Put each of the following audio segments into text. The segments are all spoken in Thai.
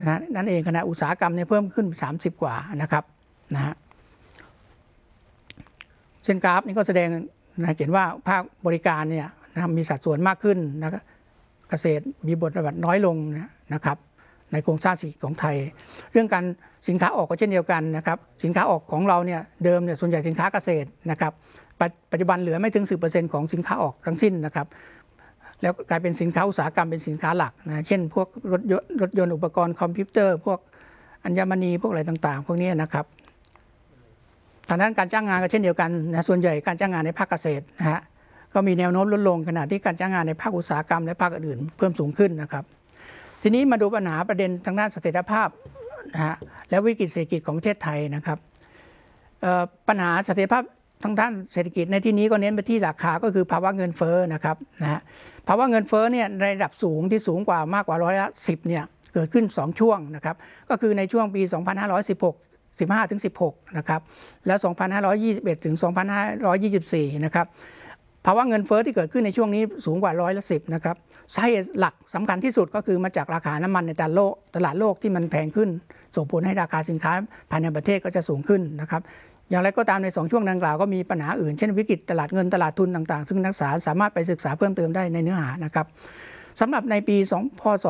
นั่นเองขณะอุตสาหกรรมเนี่ยเพิ่มขึ้น30กว่านะครับนะฮะเส้นกราฟนี้ก็แสดงเห็นว่าภาคบริการเนี่ยมีสัดส่วนมากขึ้นนะครับเกษตรมีบทบาทน้อยลงนะครับในโครงสร้างเศรษฐกิจของไทยเรื่องการสินค้าออกก็เช่นเดียวกันนะครับสินค้าออกของเราเนี่ยเดิมเนี่ยส่วนใหญ่สินค้าเกษตรนะครับปัจจุบันเหลือไม่ถึง 10% ของสินค้าออกทั้งสิ้นนะครับแล้วกลายเป็นสินค้าอุตสาหกรรมเป็นสินค้าหลักนะเช่นพวกรถยนต์อุปกรณ์คอมพิวเตอร์พวกอัญมณีพวกอะไรต่างๆพวกนี้นะครับทางด้านการจ้างงานก็เช่นเดียวกันนะส่วนใหญ่การจ้างงานในภาคเกษตรนะฮะก็มีแนวโน้มลดลงขณะที่การจ้างงานในภาคอุตสาหกรรมและภาคอื่นเพิ่มสูงขึ้นนะครับทีนี้มาดูปัญหาประเด็นทางด้านเสถียรภาพนะฮะและวิกฤตเศรษฐกิจของประเทศไทยนะครับปัญหาเสถียรภาพทางด้านเศรษฐกิจในที่นี้ก็เน้นไปที่ราคาก็คือภาวะเงินเฟ้อนะครับนะฮะภาวะเงินเฟ้อเนี่ยในระดับสูงที่สูงกว่ามากกว่า10%เนี่ยเกิดขึ้น2ช่วงนะครับก็คือในช่วงปี15 ถึง 16นะครับแล้ว2521 ถึง 2524นะครับภาวะเงินเฟ้อที่เกิดขึ้นในช่วงนี้สูงกว่า10%นะครับสาเหตุหลักสำคัญที่สุดก็คือมาจากราคาน้ำมันในตลาดโลกที่มันแพงขึ้นส่งผลให้ราคาสินค้าภายในประเทศก็จะสูงขึ้นนะครับอย่างไรก็ตามใน2ช่วงดังกล่าวก็มีปัญหาอื่นเช่นวิกฤตตลาดเงินตลาดทุนต่างๆซึ่งนักศึกษาสามารถไปศึกษาเพิ่มเติมได้ในเนื้อหานะครับสำหรับในปีพ.ศ.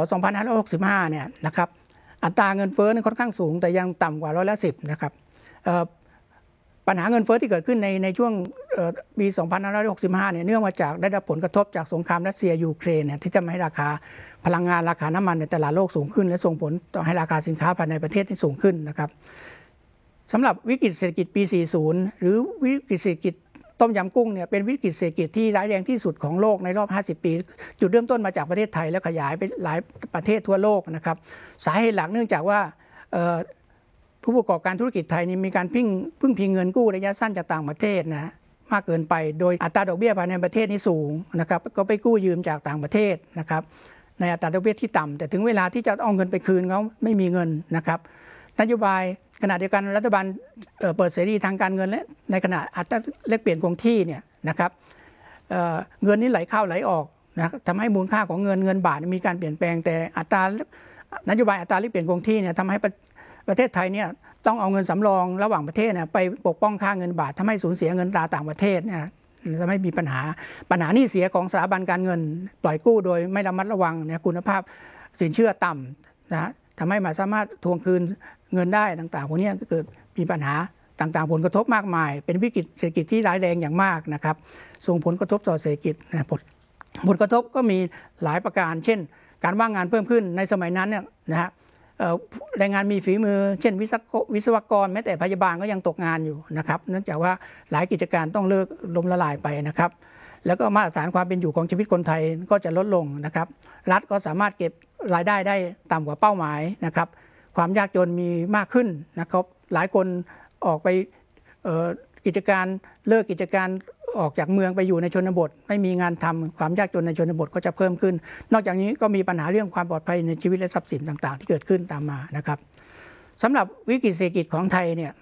2565เนี่ยนะครับอัตราเงินเฟ้อนั้นค่อนข้างสูงแต่ยังต่ำกว่า10%นะครับปัญหาเงินเฟ้อที่เกิดขึ้นในช่วงปี2565เนี่ยเนื่องมาจากได้รับผลกระทบจากสงครามรัสเซียยูเครนเนี่ยที่ทำให้ราคาพลังงานราคาน้ำมันในตลาดโลกสูงขึ้นและส่งผลต่อให้ราคาสินค้าภายในประเทศที่สูงขึ้นนะครับสำหรับวิกฤตเศรษฐกิจปี 40 หรือวิกฤตเศรษฐกิจต้มยำกุ้งเนี่ยเป็นวิกฤตเศรษฐกิจที่ร้ายแรงที่สุดของโลกในรอบ50 ปีจุดเริ่มต้นมาจากประเทศไทยแล้วขยายไปหลายประเทศทั่วโลกนะครับสาเหตุหลักเนื่องจากว่าผู้ประกอบการธุรกิจไทยนี่มีการพึ่งพิงเงินกู้ระยะสั้นจากต่างประเทศนะมากเกินไปโดยอัตราดอกเบี้ยภายในประเทศนี่สูงนะครับก็ไปกู้ยืมจากต่างประเทศนะครับในอัตราดอกเบี้ยที่ต่ำแต่ถึงเวลาที่จะเอาเงินไปคืนเขาไม่มีเงินนะครับนโยบายขณะเดียวกันรัฐบาลเปิดเสรีทางการเงินและในขณะอัตราแลกเปลี่ยนคงที่เนี่ยนะครับเงินนี้ไหลเข้าไหลออกนะทำให้มูลค่าของเงินบาทมีการเปลี่ยนแปลงแต่นโยบายอัตราแลกเปลี่ยนคงที่เนี่ยทำให้ประเทศไทยเนี่ยต้องเอาเงินสำรองระหว่างประเทศเนี่ยไปปกป้องค่าเงินบาททำให้สูญเสียเงินตราต่างประเทศเนี่ยจะไม่มีปัญหาหนี้เสียของสถาบันการเงินปล่อยกู้โดยไม่ระมัดระวังเนี่ยคุณภาพสินเชื่อต่ำนะทำให้ไม่สามารถทวงคืนเงินได้ต่างๆพวกนี้ก็เกิดมีปัญหาต่างๆผลกระทบมากมายเป็นวิกฤตเศรษฐกิจที่ร้ายแรงอย่างมากนะครับส่งผลกระทบต่อเศรษฐกิจผลกระทบก็มีหลายประการเช่นการว่างงานเพิ่มขึ้นในสมัยนั้นเนี่ยนะฮะแรงงานมีฝีมือเช่นวิศวกรแม้แต่พยาบาลก็ยังตกงานอยู่นะครับเนื่องจากว่าหลายกิจการต้องเลิกล้มละลายไปนะครับแล้วก็มาตรฐานความเป็นอยู่ของชีวิตคนไทยก็จะลดลงนะครับรัฐก็สามารถเก็บรายได้ต่ำกว่าเป้าหมายนะครับความยากจนมีมากขึ้นนะครับหลายคนออกไปกิจการเลิกกิจการออกจากเมืองไปอยู่ในชนบทไม่มีงานทำความยากจนในชนบทก็จะเพิ่มขึ้นนอกจากนี้ก็มีปัญหาเรื่องความปลอดภัยในชีวิตและทรัพย์สินต่างๆที่เกิดขึ้นตามมานะครับสำหรับวิกฤตเศรษฐกิจของไทยเนี่ย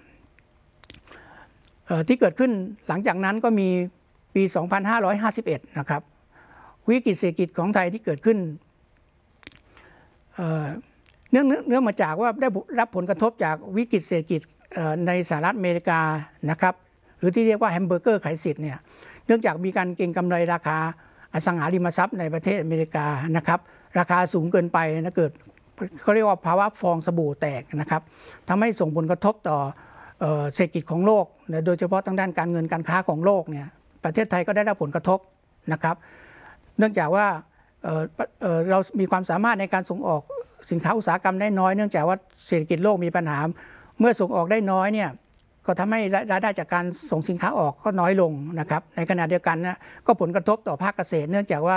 ที่เกิดขึ้นหลังจากนั้นก็มีปี 2551 นะครับวิกฤตเศรษฐกิจของไทยที่เกิดขึ้นเนื่องมาจากว่าได้รับผลกระทบจากวิกฤตเศรษฐกิจในสหรัฐอเมริกานะครับหรือที่เรียกว่าแฮมเบอร์เกอร์ไครซิสเนี่ยเนื่องจากมีการเก็งกำไรราคาอสังหาริมทรัพย์ในประเทศอเมริกานะครับราคาสูงเกินไปนะเกิดเขาเรียกว่าภาวะฟองสบู่แตกนะครับทำให้ส่งผลกระทบต่อเศรษฐกิจของโลกโดยเฉพาะทางด้านการเงินการค้าของโลกเนี่ยประเทศไทยก็ได้รับผลกระทบนะครับเนื่องจากว่าเรามีความสามารถในการส่งออกสินค้าอุตสาหกรรมได้น้อยเนื่องจากว่าเศรษฐกิจโลกมีปัญหาเมื่อส่งออกได้น้อยเนี่ยก็ทำให้รายได้จากการส่งสินค้าออกก็น้อยลงนะครับในขณะเดียวกันนะก็ผลกระทบต่อภาคเกษตรเนื่องจากว่า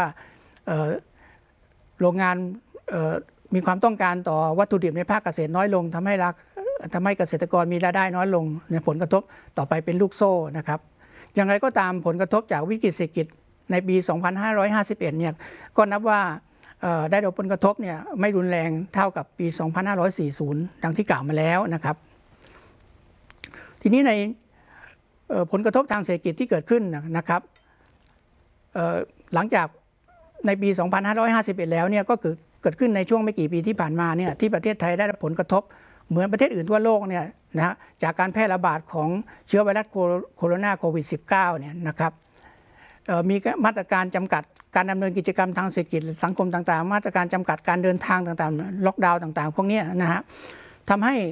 โรงงานมีความต้องการต่อวัตถุดิบในภาคเกษตรน้อยลงทำให้เกษตรกรมีรายได้น้อยลงในผลกระทบต่อไปเป็นลูกโซ่นะครับอย่างไรก็ตามผลกระทบจากวิกฤตเศรษฐกิจในปี 2551 เนี่ยก็นับว่าได้รับผลกระทบเนี่ยไม่รุนแรงเท่ากับปี 2540 ดังที่กล่าวมาแล้วนะครับทีนี้ในผลกระทบทางเศรษฐกิจที่เกิดขึ้นนะครับหลังจากในปี 2551 แล้วเนี่ยก็เกิดขึ้นในช่วงไม่กี่ปีที่ผ่านมาเนี่ยที่ประเทศไทยได้รับผลกระทบเหมือนประเทศอื่นทั่วโลกเนี่ยนะฮะจากการแพร่ระบาดของเชื้อไวรัสโคโรนาโควิด -19 เนี่ยนะครับมีมาตรการจำกัดการดำเนินกิจกรรมทางเศรษฐกิจสังคมต่างๆมาตรการจำกัดการเดินทางต่างๆล็อกดาวน์ต่างๆพวกนี้นะฮะทำให้